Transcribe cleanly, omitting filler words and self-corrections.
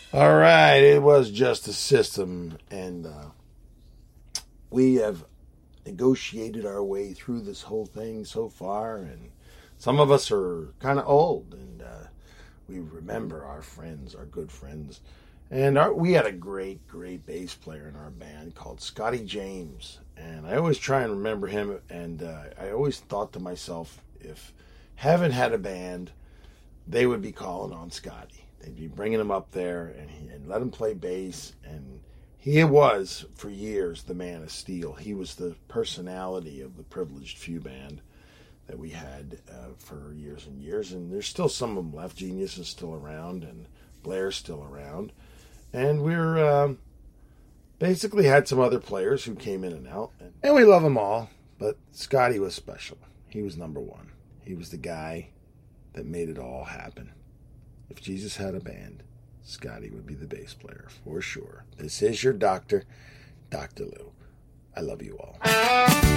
All right, it was just a system, and we have negotiated our way through this whole thing so far, and some of us are kind of old, and we remember our friends, our good friends, and we had a great bass player in our band called Scotty James, and I always try and remember him, and I always thought to myself, if Heaven had a band, they would be calling on Scotty. They'd be bringing him up there and let him play bass. And he was, for years, the man of steel. He was the personality of the Privileged Few band that we had for years and years. And there's still some of them left. Genius is still around, and Blair's still around. And we're basically had some other players who came in and out. And we love them all. But Scotty was special. He was number one. He was the guy that made it all happen. If Jesus had a band, Scotty would be the bass player, for sure. This is your doctor, Dr. Lou. I love you all.